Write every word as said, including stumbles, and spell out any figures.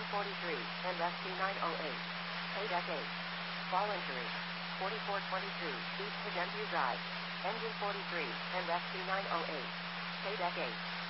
forty-three, and rescue nine oh eight. Paydeck eight. Voluntary. forty-four twenty-two, East Hidden View Drive. Engine forty-three, and rescue nine oh eight. Paydeck eight.